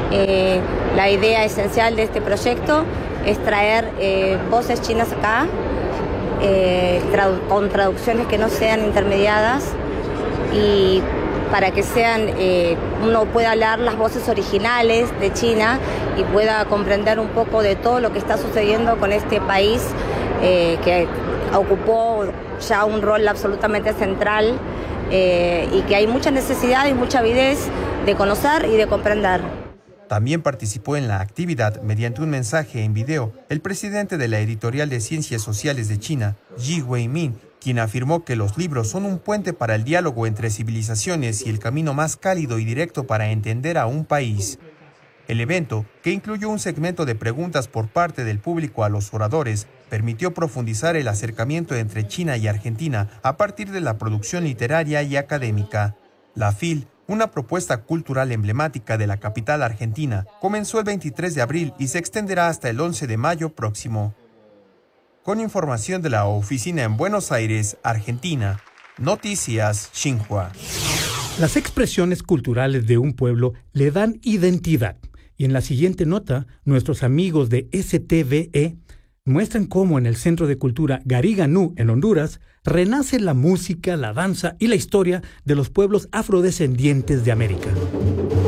La idea esencial de este proyecto es traer voces chinas acá, con traducciones que no sean intermediadas y para que uno pueda hablar las voces originales de China y pueda comprender un poco de todo lo que está sucediendo con este país que ocupó ya un rol absolutamente central y que hay mucha necesidad y mucha avidez de conocer y de comprender. También participó en la actividad, mediante un mensaje en video, el presidente de la Editorial de Ciencias Sociales de China, Ji Weimin, quien afirmó que los libros son un puente para el diálogo entre civilizaciones y el camino más cálido y directo para entender a un país. El evento, que incluyó un segmento de preguntas por parte del público a los oradores, permitió profundizar el acercamiento entre China y Argentina a partir de la producción literaria y académica. La FIL, una propuesta cultural emblemática de la capital argentina, comenzó el 23 de abril y se extenderá hasta el 11 de mayo próximo. Con información de la oficina en Buenos Aires, Argentina, Noticias Xinhua. Las expresiones culturales de un pueblo le dan identidad. Y en la siguiente nota, nuestros amigos de STVE muestran cómo en el Centro de Cultura Gariganú, en Honduras, renace la música, la danza y la historia de los pueblos afrodescendientes de América.